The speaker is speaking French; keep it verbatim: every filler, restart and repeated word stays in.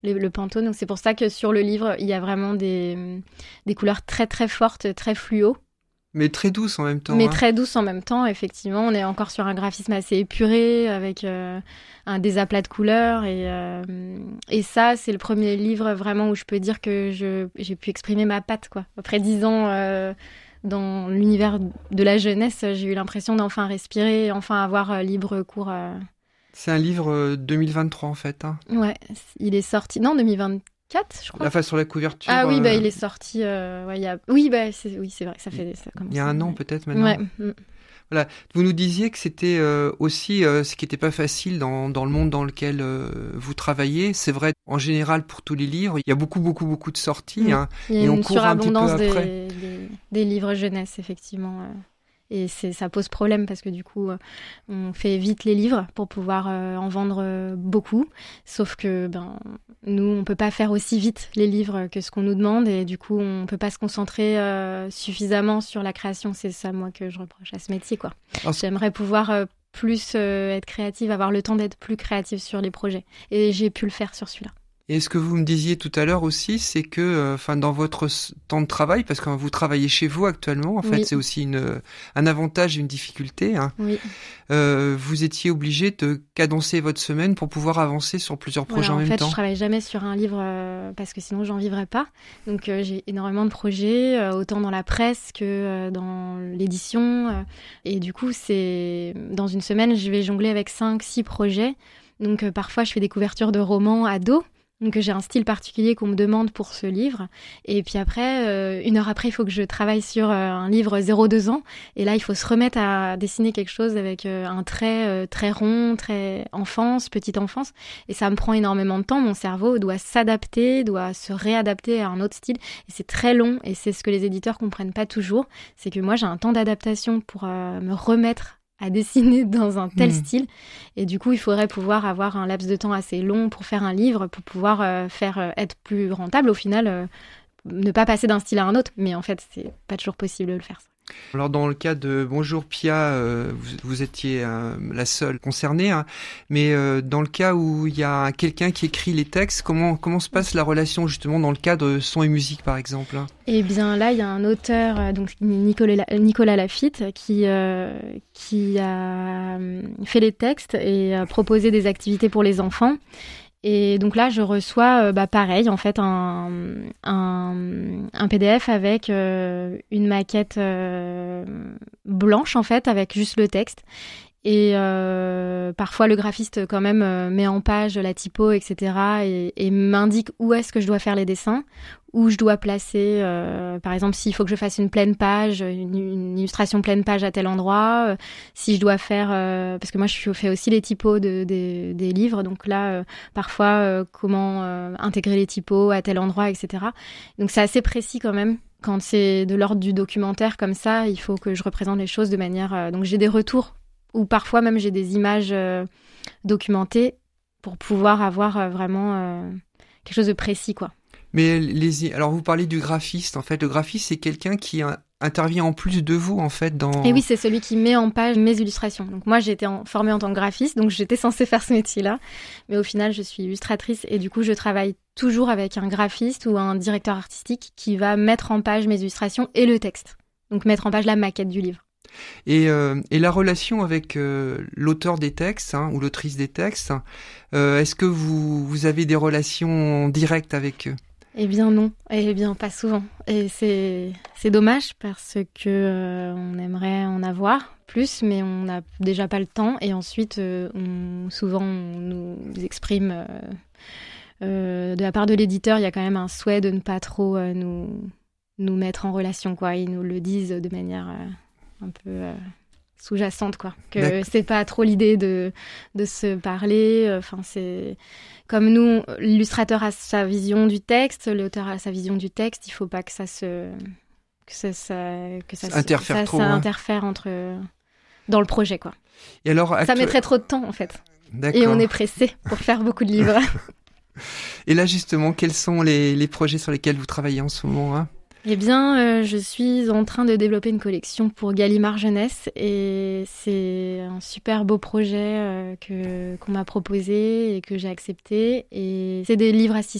le, le Pantone. Donc c'est pour ça que sur le livre, il y a vraiment des, des couleurs très très fortes, très fluo. Mais très douce en même temps. Mais hein. très douce en même temps, effectivement. On est encore sur un graphisme assez épuré, avec euh, un, des aplats de couleurs. Et, euh, et ça, c'est le premier livre vraiment où je peux dire que je, j'ai pu exprimer ma patte, quoi. Après dix ans euh, dans l'univers de la jeunesse, j'ai eu l'impression d'enfin respirer, enfin avoir euh, libre cours. Euh... C'est un livre euh, deux mille vingt-trois en fait. Hein. Ouais, il est sorti... Non, deux mille vingt-quatre, je crois. Enfin, sur la couverture. Ah oui, euh... bah, il est sorti. Euh, ouais, il y a... Oui, bah, c'est... oui, c'est vrai. Ça fait. Ça commence il y a un à... an ouais. peut-être maintenant. Ouais. Voilà. Vous nous disiez que c'était euh, aussi euh, ce qui n'était pas facile dans, dans le monde dans lequel euh, vous travaillez. C'est vrai en général pour tous les livres. Il y a beaucoup, beaucoup, beaucoup de sorties. Mmh. Hein, il y a et une on court un petit peu surabondance après. Des, des, des livres jeunesse, effectivement. Et c'est, ça pose problème parce que du coup, on fait vite les livres pour pouvoir euh, en vendre euh, beaucoup. Sauf que ben, nous, on ne peut pas faire aussi vite les livres que ce qu'on nous demande. Et du coup, on ne peut pas se concentrer euh, suffisamment sur la création. C'est ça, moi, que je reproche à ce métier, quoi. Alors, j'aimerais pouvoir euh, plus euh, être créative, avoir le temps d'être plus créative sur les projets. Et j'ai pu le faire sur celui-là. Et ce que vous me disiez tout à l'heure aussi, c'est que, enfin, euh, dans votre temps de travail, parce que vous travaillez chez vous actuellement, en fait, oui. c'est aussi une, un avantage et une difficulté. Hein. Oui. Euh, vous étiez obligé de cadencer votre semaine pour pouvoir avancer sur plusieurs projets voilà, en, en même fait, temps. En fait, je travaille jamais sur un livre euh, parce que sinon, j'en vivrais pas. Donc, euh, j'ai énormément de projets, euh, autant dans la presse que euh, dans l'édition. Euh, et du coup, c'est dans une semaine, je vais jongler avec cinq, six projets. Donc, euh, parfois, je fais des couvertures de romans ados. Donc j'ai un style particulier qu'on me demande pour ce livre. Et puis après, euh, une heure après, il faut que je travaille sur euh, un livre zéro deux ans. Et là, il faut se remettre à dessiner quelque chose avec euh, un trait euh, très rond, très enfance, petite enfance. Et ça me prend énormément de temps. Mon cerveau doit s'adapter, doit se réadapter à un autre style. Et c'est très long. Et c'est ce que les éditeurs comprennent pas toujours. C'est que moi, j'ai un temps d'adaptation pour euh, me remettre à dessiner dans un tel mmh. style. Et du coup, il faudrait pouvoir avoir un laps de temps assez long pour faire un livre, pour pouvoir euh, faire euh, être plus rentable. Au final, euh, ne pas passer d'un style à un autre. Mais en fait, c'est pas toujours possible de le faire. Ça. Alors dans le cas de Bonjour Pia, euh, vous, vous étiez euh, la seule concernée, hein, mais euh, dans le cas où il y a quelqu'un qui écrit les textes, comment comment se passe la relation justement dans le cadre de son et musique par exemple hein? Eh bien là, il y a un auteur, euh, donc Nicolas, Nicolas Lafitte, qui euh, qui a fait les textes et a proposé des activités pour les enfants. Et donc là, je reçois, euh, bah, pareil, en fait, un, un, un P D F avec euh, une maquette euh, blanche, en fait, avec juste le texte. Et euh, parfois, le graphiste, quand même, euh, met en page la typo, et cetera. Et, et m'indique où est-ce que je dois faire les dessins, où je dois placer, euh, par exemple, s'il faut que je fasse une pleine page, une, une illustration pleine page à tel endroit, euh, si je dois faire... Euh, parce que moi, je fais aussi les typos de, de, des livres, donc là, euh, parfois, euh, comment euh, intégrer les typos à tel endroit, et cetera. Donc, c'est assez précis quand même. Quand c'est de l'ordre du documentaire comme ça, il faut que je représente les choses de manière... Euh, donc, j'ai des retours, ou parfois même j'ai des images euh, documentées pour pouvoir avoir euh, vraiment euh, quelque chose de précis, quoi. Mais les, alors vous parlez du graphiste, en fait. Le graphiste, c'est quelqu'un qui a, intervient en plus de vous, en fait, dans... Et oui, c'est celui qui met en page mes illustrations. Donc moi, j'ai été en, formée en tant que graphiste, donc j'étais censée faire ce métier-là. Mais au final, je suis illustratrice et du coup, je travaille toujours avec un graphiste ou un directeur artistique qui va mettre en page mes illustrations et le texte. Donc mettre en page la maquette du livre. Et, euh, et la relation avec euh, l'auteur des textes hein, ou l'autrice des textes, euh, est-ce que vous, vous avez des relations directes avec eux ? Eh bien non, eh bien pas souvent. Et c'est, c'est dommage parce que euh, on aimerait en avoir plus, mais on n'a déjà pas le temps. Et ensuite, euh, on, souvent, on nous exprime, euh, euh, de la part de l'éditeur, il y a quand même un souhait de ne pas trop euh, nous, nous mettre en relation, quoi. Ils nous le disent de manière... Euh, un peu euh, sous-jacente, quoi. Que D'accord. C'est pas trop l'idée de, de se parler. Enfin, c'est... Comme nous, l'illustrateur a sa vision du texte, l'auteur a sa vision du texte, il faut pas que ça se... que ça, ça, que ça, ça interfère ça, trop. Ça hein. interfère entre... dans le projet, quoi. Et alors, actu... Ça mettrait trop de temps, en fait. D'accord. Et on est pressé pour faire beaucoup de livres. Et là, justement, quels sont les, les projets sur lesquels vous travaillez en ce moment hein Eh bien, euh, je suis en train de développer une collection pour Gallimard Jeunesse et c'est un super beau projet euh, que, qu'on m'a proposé et que j'ai accepté. Et c'est des livres assistés